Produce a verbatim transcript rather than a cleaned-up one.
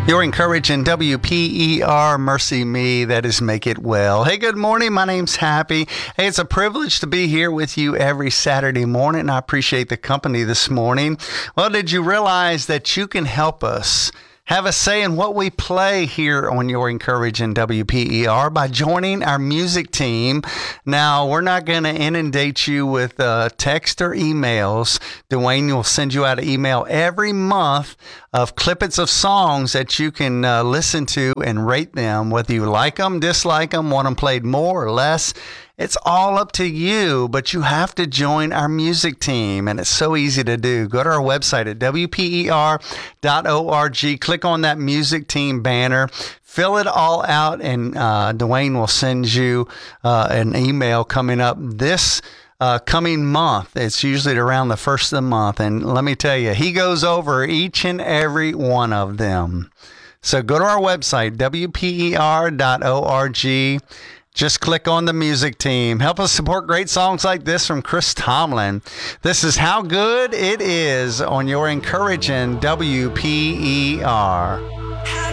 You're encouraging W P E R, Mercy Me, that is Make It Well. Hey, good morning. My name's Happy. Hey, it's a privilege to be here with you every Saturday morning, and I appreciate the company this morning. Well, did you realize that you can help us have a say in what we play here on Your Encouraging W P E R by joining our music team? Now, we're not going to inundate you with uh, text or emails. Dwayne will send you out an email every month of clippets of songs that you can uh, listen to and rate them, whether you like them, dislike them, want them played more or less. It's all up to you, but you have to join our music team, and it's so easy to do. Go to our website at W P E R dot org, click on that music team banner, fill it all out, and uh, Dwayne will send you uh, an email coming up this Uh, coming month. It's usually around the first of the month. And let me tell you, he goes over each and every one of them. So go to our website, W P E R dot org. Just click on the music team. Help us support great songs like this from Chris Tomlin. This is How Good It Is on Your Encouraging W P E R.